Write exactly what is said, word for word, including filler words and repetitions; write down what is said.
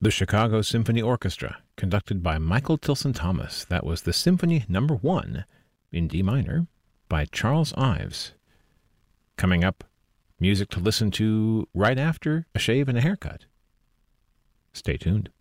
The Chicago Symphony Orchestra, conducted by Michael Tilson Thomas. That was the Symphony Number One in D minor by Charles Ives. Coming up, music to listen to right after a shave and a haircut. Stay tuned.